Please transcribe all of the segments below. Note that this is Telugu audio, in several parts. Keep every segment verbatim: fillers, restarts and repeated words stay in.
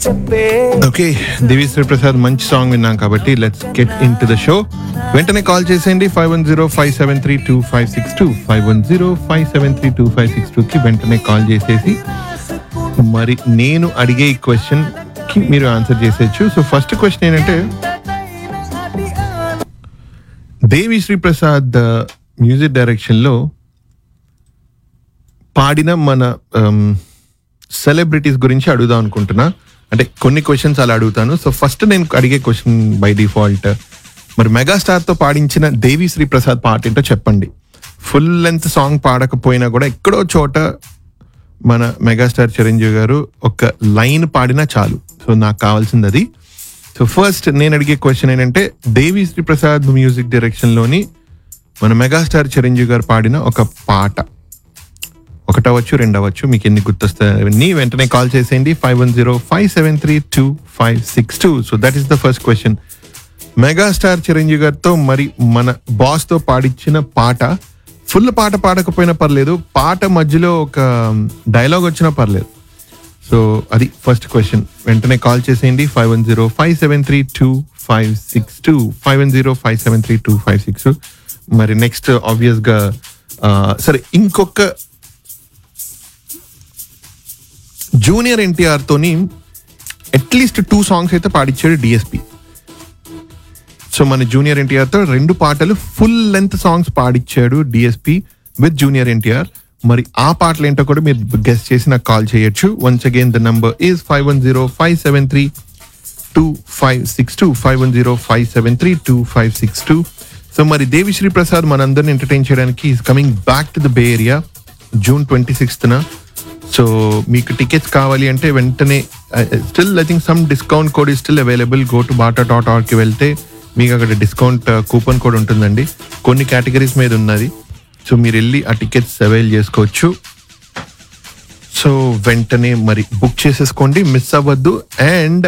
ఓకే, దేవిశ్రీ ప్రసాద్ మంచి సాంగ్ విన్నాం కాబట్టి let's get in to the show. వెంటనే కాల్ చేసేయండి five one zero five seven three two five six two five one zero five seven three two five six టూకి వెంటనే కాల్ చేసేసి మరి నేను అడిగే ఈ క్వశ్చన్ కి మీరు ఆన్సర్ చేసేయచ్చు. సో ఫస్ట్ క్వశ్చన్ ఏంటంటే, దేవిశ్రీ ప్రసాద్ మ్యూజిక్ డైరెక్షన్ లో పాడిన మన సెలబ్రిటీస్ గురించి అడుగుదాం అనుకుంటున్నా. అంటే కొన్ని క్వశ్చన్స్ అలా అడుగుతాను. సో ఫస్ట్ నేను అడిగే క్వశ్చన్ బై డిఫాల్ట్, మరి మెగాస్టార్ తో పాడించిన దేవిశ్రీ ప్రసాద్ పాట ఏంటో చెప్పండి. ఫుల్ లెంత్ సాంగ్ పాడకపోయినా కూడా ఎక్కడో చోట మన మెగాస్టార్ చిరంజీవి గారు ఒక లైన్ పాడినా చాలు. సో నాకు కావాల్సింది అది. సో ఫస్ట్ నేను అడిగే క్వశ్చన్ ఏంటంటే, దేవిశ్రీ ప్రసాద్ మ్యూజిక్ డైరెక్షన్ లోని మన మెగాస్టార్ చిరంజీవి గారు పాడిన ఒక పాట, ఒకటవచ్చు రెండవచ్చు, మీకు ఎన్ని గుర్తొస్తాయని వెంటనే కాల్ చేసేయండి five one zero five seven three two five six two. So that is the first question. Megastar Chiranjeevi గారితో మరి మన బాస్ తో పాడించిన పాట, ఫుల్ పాట పాడకపోయినా పర్లేదు, పాట మధ్యలో ఒక డైలాగ్ వచ్చినా పర్లేదు. సో అది ఫస్ట్ క్వశ్చన్. వెంటనే కాల్ చేసేయండి five one zero five seven three two five six two five one zero five seven three two five six. మరి నెక్స్ట్ ఆబ్వియస్ గా సరే, ఇంకొక జూనియర్ ఎన్టీఆర్ తోని అట్లీస్ట్ టూ సాంగ్స్ అయితే పాడించాడు డిఎస్పి. సో మన జూనియర్ ఎన్టీఆర్ తో రెండు పాటలు full length songs పాడించాడు DSP with junior NTR. మరి ఆ పాటలు ఏంటో కూడా మీరు గెస్ట్ చేసి నాకు కాల్ చేయొచ్చు. Once again the number is five one zero five seven three two five six two five one zero five seven three two five six two. So మరి దేవిశ్రీ ప్రసాద్ మనందరిని ఎంటర్టైన్ చేయడానికి is coming back to the bay area June twenty సిక్స్త్న. So మీకు టికెట్స్ కావాలి అంటే వెంటనే, still I think some discount code is still available. Go to Bata dot ఆర్గ్కి వెళ్తే మీకు అక్కడ డిస్కౌంట్ కూపన్ కోడ్ ఉంటుందండి, కొన్ని కేటగిరీస్ మీద ఉన్నది. సో మీరు వెళ్ళి ఆ టికెట్స్ అవైల్ చేసుకోవచ్చు. సో వెంటనే మరి బుక్ చేసేసుకోండి, మిస్ అవ్వద్దు. అండ్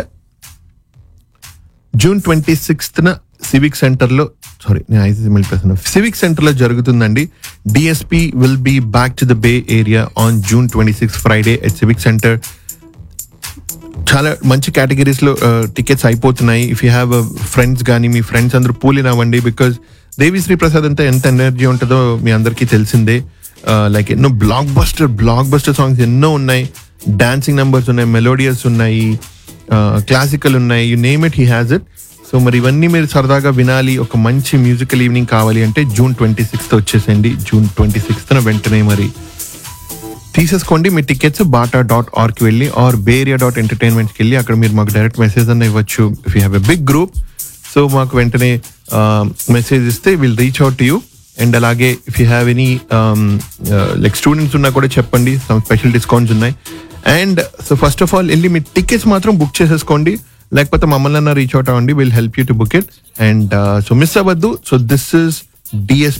జూన్ ట్వంటీ సిక్స్త్న సివిక్ సెంటర్లో సారీ నేను ఐసీసీ వెళ్ళిపోతాను సివిక్ సెంటర్లో జరుగుతుందండి. DSP will be back to the bay area on June twenty six Friday at civic centre. చాలా మంచి కేటగిరీస్లో టికెట్స్ అయిపోతున్నాయి. ఇఫ్ యూ హ్యావ్ ఫ్రెండ్స్ కానీ మీ ఫ్రెండ్స్ అందరూ పూలిన్ అవ్వండి. బికాజ్ దేవిశ్రీ ప్రసాద్ అంతా ఎంత ఎనర్జీ ఉంటుందో మీ అందరికీ తెలిసిందే. లైక్ ఎన్నో block buster block buster songs ఎన్నో ఉన్నాయి, డాన్సింగ్ నెంబర్స్ ఉన్నాయి, మెలోడియస్ ఉన్నాయి, క్లాసికల్ ఉన్నాయి, you name it he has it. So మరి ఇవన్నీ మీరు సరదాగా వినాలి, ఒక మంచి మ్యూజికల్ ఈవినింగ్ కావాలి అంటే జూన్ ట్వంటీ సిక్స్త్ వచ్చేసండి. జూన్ ట్వంటీ సిక్స్త్న వెంటనే మరి తీసేసుకోండి మీ టికెట్స్. బాటా డాట్ ఆర్గ్కి వెళ్ళి ఆర్ బేరియా డాట్ ఎంటర్టైన్మెంట్కి వెళ్ళి అక్కడ మీరు మాకు డైరెక్ట్ మెసేజ్ అన్న ఇవ్వచ్చు. If you have a big group, so మాకు వెంటనే మెసేజ్ ఇస్తే will reach out to you. And అలాగే if you have any like students ఉన్నా కూడా చెప్పండి, సమ్ స్పెషల్ డిస్కౌంట్స్ ఉన్నాయి. And so first of all వెళ్ళి మీ టికెట్స్ మాత్రం బుక్ చేసేసుకోండి, లేకపోతే మమ్మల్ని అన్న రీచ్ అవుట్ అవ్వండి, will help you to book it. And so miss అవ్వద్దు. So this is DS